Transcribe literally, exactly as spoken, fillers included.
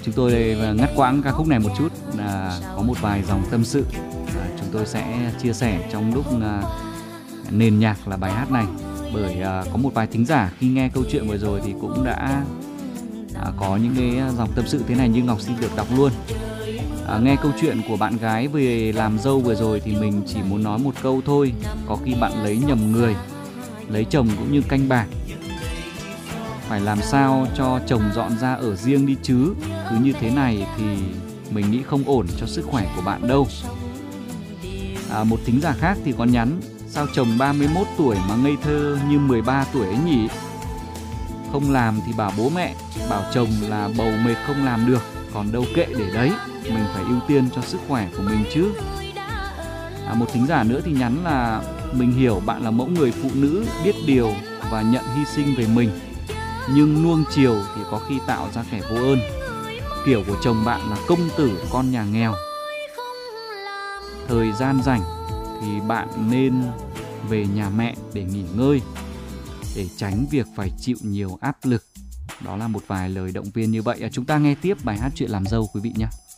chúng tôi ngắt quãng ca khúc này một chút, à, có một vài dòng tâm sự à, chúng tôi sẽ chia sẻ trong lúc à, nền nhạc là bài hát này. Bởi à, có một vài thính giả khi nghe câu chuyện vừa rồi thì cũng đã à, có những cái dòng tâm sự thế này, như Ngọc xin được đọc luôn. À, nghe câu chuyện của bạn gái về làm dâu vừa rồi thì mình chỉ muốn nói một câu thôi: có khi bạn lấy nhầm người. Lấy chồng cũng như canh bạc, phải làm sao cho chồng dọn ra ở riêng đi chứ. Cứ như thế này thì mình nghĩ không ổn cho sức khỏe của bạn đâu. À, một thính giả khác thì có nhắn: sao chồng ba mươi mốt tuổi mà ngây thơ như mười ba tuổi ấy nhỉ? Không làm thì bảo bố mẹ, bảo chồng là bầu mệt không làm được, còn đâu kệ để đấy, mình phải ưu tiên cho sức khỏe của mình chứ. À, một thính giả nữa thì nhắn là: mình hiểu bạn là mẫu người phụ nữ biết điều và nhận hy sinh về mình, nhưng nuông chiều thì có khi tạo ra kẻ vô ơn. Kiểu của chồng bạn là công tử con nhà nghèo. Thời gian rảnh thì bạn nên về nhà mẹ để nghỉ ngơi, để tránh việc phải chịu nhiều áp lực. Đó là một vài lời động viên như vậy. À, chúng ta nghe tiếp bài hát Chuyện làm dâu quý vị nhé.